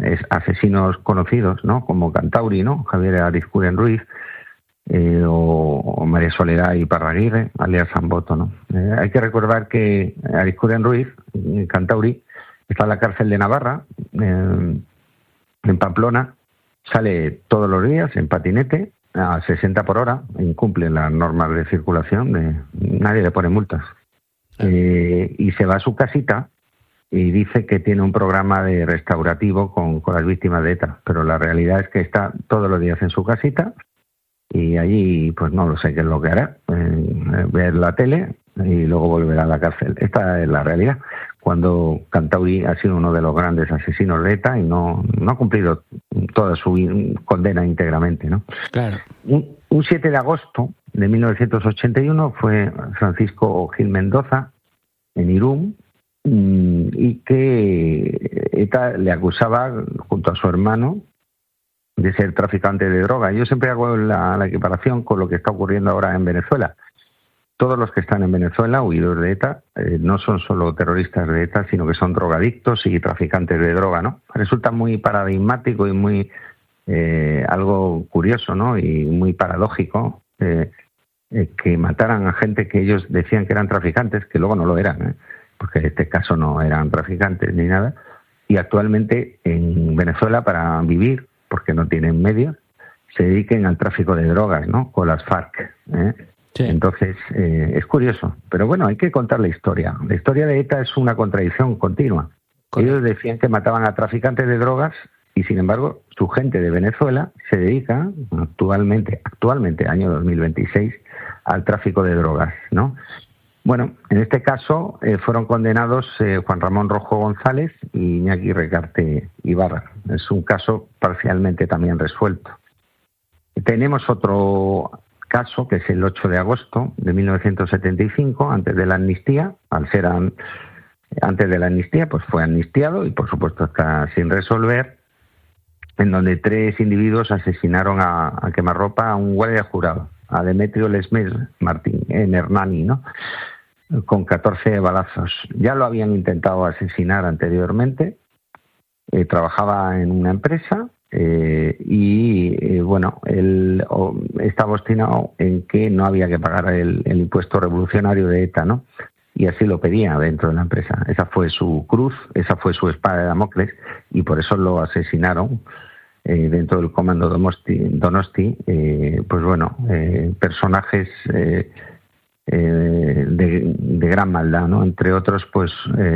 asesinos conocidos, ¿no? Como Cantauri, ¿no? Javier Arizcuren Ruiz, o María Soledad Iparraguirre, alias Samboto, ¿no? Hay que recordar que Arizcuren Ruiz, Cantauri, está en la cárcel de Navarra, en Pamplona, sale todos los días en patinete a 60 por hora, incumple las normas de circulación, nadie le pone multas. Y se va a su casita y dice que tiene un programa de restaurativo con las víctimas de ETA, pero la realidad es que está todos los días en su casita y allí, pues no lo sé qué es lo que hará, ver la tele y luego volverá a la cárcel. Esta es la realidad, cuando Cantauri ha sido uno de los grandes asesinos de ETA y no ha cumplido toda su condena íntegramente, ¿no? Claro. Un 7 de agosto de 1981 fue Francisco Gil Mendoza en Irún, y que ETA le acusaba junto a su hermano de ser traficante de droga. Yo siempre hago la equiparación con lo que está ocurriendo ahora en Venezuela. Todos los que están en Venezuela, huidos de ETA, no son solo terroristas de ETA, sino que son drogadictos y traficantes de droga, ¿no? Resulta muy paradigmático y muy algo curioso, ¿no? Y muy paradójico que mataran a gente que ellos decían que eran traficantes, que luego no lo eran, porque en este caso no eran traficantes ni nada, y actualmente en Venezuela, para vivir, porque no tienen medios, se dediquen al tráfico de drogas, ¿no? Con las FARC, Sí. Entonces, es curioso. Pero bueno, hay que contar la historia. La historia de ETA es una contradicción continua. Correcto. Ellos decían que mataban a traficantes de drogas y, sin embargo, su gente de Venezuela se dedica actualmente, año 2026, al tráfico de drogas, ¿no? Bueno, en este caso fueron condenados Juan Ramón Rojo González y Iñaki Recarte Ibarra. Es un caso parcialmente también resuelto. Tenemos otro caso, que es el 8 de agosto de 1975, antes de la amnistía. Al ser antes de la amnistía, pues fue amnistiado y, por supuesto, está sin resolver, en donde 3 individuos asesinaron a quemarropa a un guardia jurado, a Demetrio Lesmes Martín Hernani, ¿no? Con 14 balazos. Ya lo habían intentado asesinar anteriormente. Trabajaba en una empresa bueno, él estaba obstinado en que no había que pagar el impuesto revolucionario de ETA, ¿no? Y así lo pedía dentro de la empresa. Esa fue su cruz, esa fue su espada de Damocles, y por eso lo asesinaron dentro del comando Donosti. Pues bueno, personajes de gran maldad, ¿no? Entre otros, pues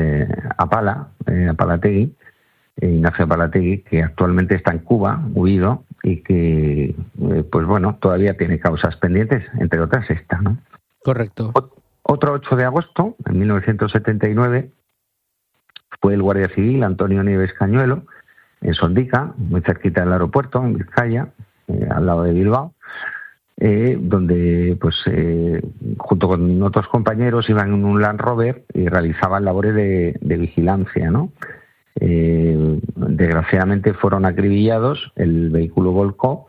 Apalategui, Ignacio Apalategui, que actualmente está en Cuba, huido, y que, pues bueno, todavía tiene causas pendientes, entre otras esta, ¿no? Correcto. Otro 8 de agosto, en 1979, fue el guardia civil Antonio Nieves Cañuelo, en Sondica, muy cerquita del aeropuerto, en Vizcaya, al lado de Bilbao, donde, pues, junto con otros compañeros iban en un Land Rover y realizaban labores de vigilancia, ¿no? Desgraciadamente fueron acribillados, el vehículo volcó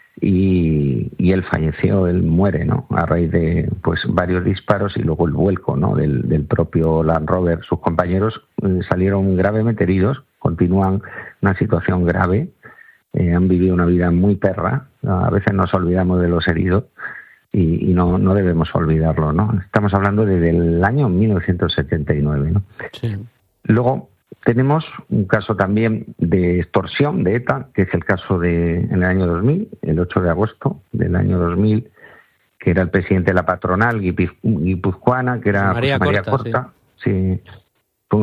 y él falleció, él muere, ¿no? A raíz de, pues, varios disparos y luego el vuelco, ¿no? del propio Land Rover. Sus compañeros salieron gravemente heridos, continúan una situación grave, han vivido una vida muy perra. A veces nos olvidamos de los heridos y no debemos olvidarlo, ¿no? Estamos hablando desde el año 1979, ¿no? Sí. Luego tenemos un caso también de extorsión de ETA, que es el caso en el año 2000, el 8 de agosto del año 2000, que era el presidente de la patronal guipuzcoana, que era María Corta. Sí. Fue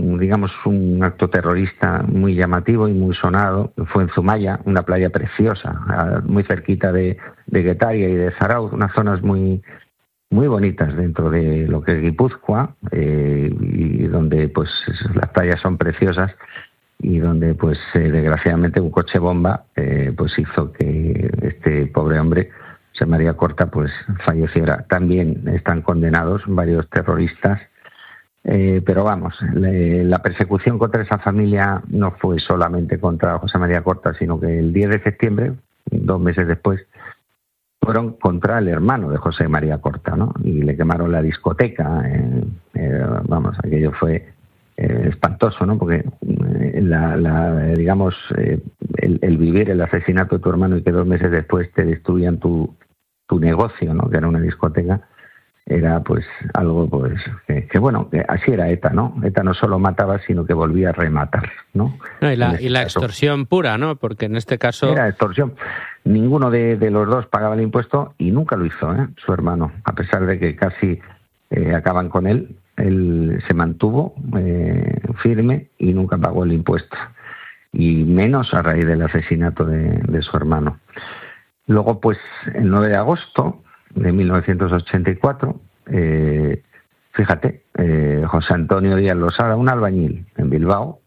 un acto terrorista muy llamativo y muy sonado. Fue en Zumaya, una playa preciosa, muy cerquita de Getaria y de Zarauz, unas zonas muy muy bonitas dentro de lo que es Guipúzcoa, y donde, pues, las playas son preciosas y donde, pues, desgraciadamente un coche bomba pues hizo que este pobre hombre, José María Corta, pues falleciera. También están condenados varios terroristas, pero vamos, la persecución contra esa familia no fue solamente contra José María Corta, sino que el 10 de septiembre, 2 meses después, fueron contra el hermano de José María Corta, ¿no? Y le quemaron la discoteca. Vamos, aquello fue espantoso, ¿no? Porque digamos, el vivir el asesinato de tu hermano y que 2 meses después te destruyan tu negocio, ¿no? Que era una discoteca, era pues algo pues que bueno, que así era ETA, ¿no? ETA no solo mataba, sino que volvía a rematar, ¿no? Y la extorsión pura, ¿no? Porque en este caso era extorsión. Ninguno de los dos pagaba el impuesto y nunca lo hizo, su hermano, a pesar de que casi acaban con él se mantuvo firme y nunca pagó el impuesto, y menos a raíz del asesinato de su hermano. Luego, pues, el 9 de agosto de 1984, fíjate, José Antonio Díaz Losada, un albañil en Bilbao,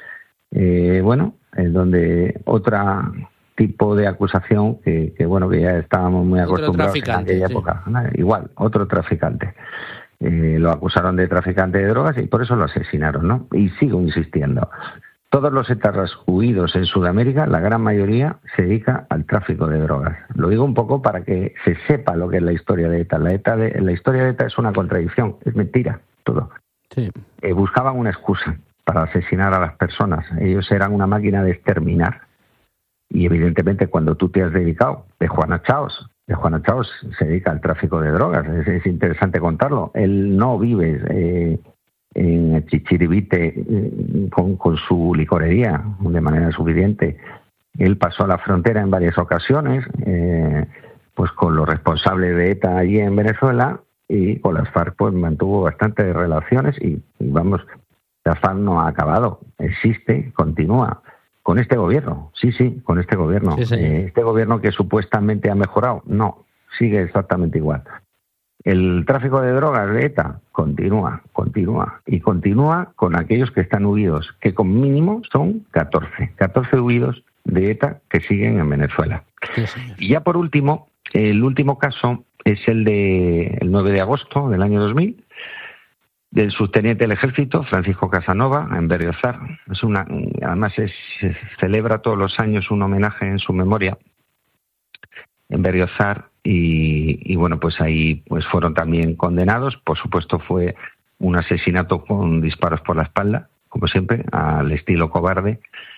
donde otra tipo de acusación que ya estábamos muy acostumbrados en aquella época. Igual, otro traficante. Lo acusaron de traficante de drogas y por eso lo asesinaron, ¿no? Y sigo insistiendo. Todos los etarras huidos en Sudamérica, la gran mayoría se dedica al tráfico de drogas. Lo digo un poco para que se sepa lo que es la historia de ETA. La historia de ETA es una contradicción, es mentira, todo. Sí. Buscaban una excusa para asesinar a las personas. Ellos eran una máquina de exterminar. Y evidentemente cuando tú te has dedicado, de Juana Chaos se dedica al tráfico de drogas. Es interesante contarlo. Él no vive en Chichiribite con su licorería de manera suficiente. Él pasó a la frontera en varias ocasiones, pues con los responsables de ETA allí en Venezuela, y con las FARC pues mantuvo bastantes relaciones y vamos, la FARC no ha acabado, existe, continúa. Con este gobierno, sí, con este gobierno. Sí, este gobierno que supuestamente ha mejorado, no, sigue exactamente igual. El tráfico de drogas de ETA continúa con aquellos que están huidos, que con mínimo son 14 huidos de ETA que siguen en Venezuela. Sí, y ya por último, el último caso es el 9 de agosto del año 2000, del subteniente del ejército, Francisco Casanova, en Berriozar. Además se celebra todos los años un homenaje en su memoria en Berriozar y bueno, pues ahí pues fueron también condenados. Por supuesto fue un asesinato con disparos por la espalda, como siempre, al estilo cobarde,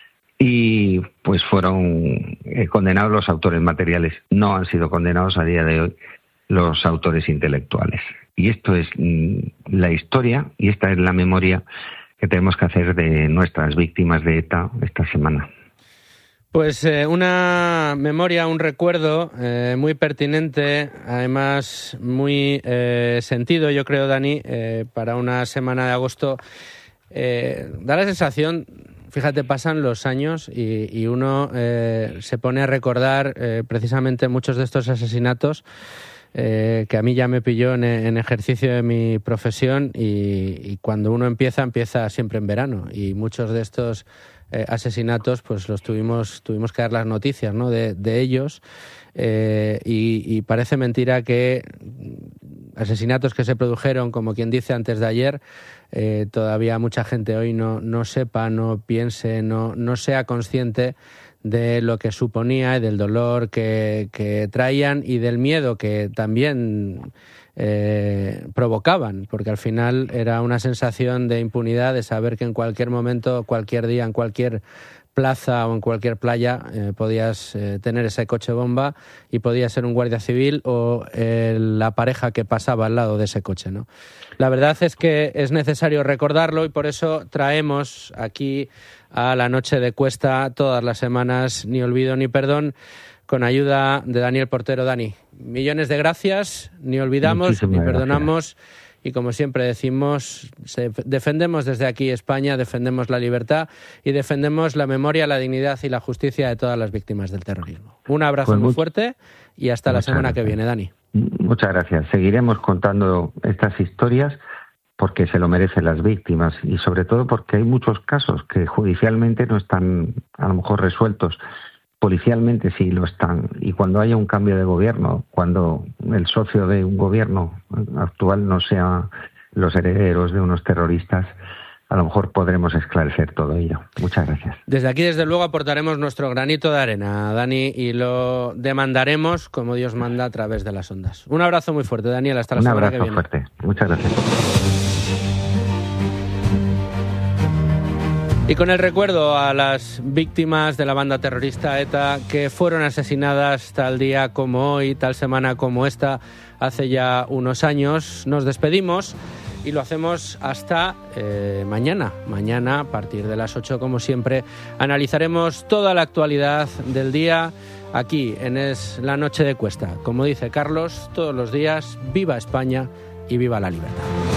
y pues fueron condenados los autores materiales. No han sido condenados a día de hoy los autores intelectuales. Y esto es la historia y esta es la memoria que tenemos que hacer de nuestras víctimas de ETA esta semana. Pues una memoria, un recuerdo muy pertinente, además muy sentido, yo creo, Dani, para una semana de agosto. Da la sensación, fíjate, pasan los años y uno se pone a recordar precisamente muchos de estos asesinatos que a mí ya me pilló en ejercicio de mi profesión y cuando uno empieza siempre en verano y muchos de estos asesinatos pues los tuvimos que dar las noticias, ¿no? de ellos y parece mentira que asesinatos que se produjeron, como quien dice, antes de ayer, todavía mucha gente hoy no sepa, no piense, no sea consciente de lo que suponía y del dolor que traían y del miedo que también provocaban, porque al final era una sensación de impunidad, de saber que en cualquier momento, cualquier día, en cualquier plaza o en cualquier playa podías tener ese coche bomba y podía ser un guardia civil o la pareja que pasaba al lado de ese coche, ¿no? La verdad es que es necesario recordarlo y por eso traemos aquí a La Noche de Cuesta todas las semanas Ni Olvido ni Perdón, con ayuda de Daniel Portero. Dani, millones de gracias, ni olvidamos Muchísimas ni perdonamos. Gracias. Y como siempre decimos, defendemos desde aquí España, defendemos la libertad y defendemos la memoria, la dignidad y la justicia de todas las víctimas del terrorismo. Un abrazo muy fuerte y hasta la semana que viene, Dani. Muchas gracias. Seguiremos contando estas historias porque se lo merecen las víctimas y sobre todo porque hay muchos casos que judicialmente no están a lo mejor resueltos. Policialmente sí lo están, y cuando haya un cambio de gobierno, cuando el socio de un gobierno actual no sea los herederos de unos terroristas, a lo mejor podremos esclarecer todo ello. Muchas gracias. Desde aquí, desde luego, aportaremos nuestro granito de arena, Dani, y lo demandaremos como Dios manda a través de las ondas. Un abrazo muy fuerte, Daniel, hasta la semana que viene. Un abrazo fuerte. Muchas gracias. Y con el recuerdo a las víctimas de la banda terrorista ETA que fueron asesinadas tal día como hoy, tal semana como esta, hace ya unos años, nos despedimos y lo hacemos hasta mañana. Mañana, a partir de las 8, como siempre, analizaremos toda la actualidad del día aquí en Es la Noche de Cuesta. Como dice Carlos, todos los días, viva España y viva la libertad.